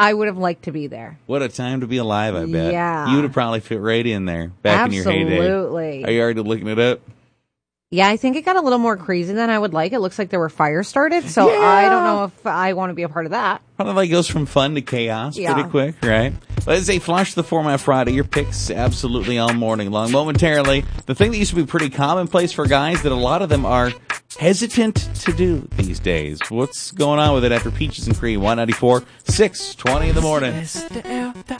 I would have liked to be there. What a time to be alive, I bet. Yeah. You would have probably fit right in there back in your heyday. Absolutely. Are you already looking it up? Yeah, I think it got a little more crazy than I would like. It looks like there were fires started, so I don't know if I want to be a part of that. Kind of like goes from fun to chaos pretty quick, right? Let's say Flush the Format Friday. Your picks absolutely all morning long. Momentarily, the thing that used to be pretty commonplace for guys that a lot of them are hesitant to do these days. What's going on with it after Peaches and Cream? 194, 6:20 in the morning.